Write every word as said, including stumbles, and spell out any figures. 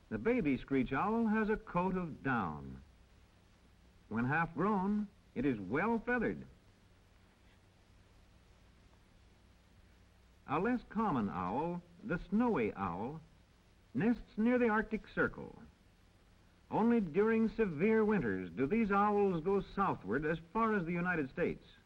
The baby screech owl has a coat of down. When half grown, it is well feathered. A less common owl, the snowy owl, nests near the Arctic Circle. Only during severe winters do these owls go southward as far as the United States.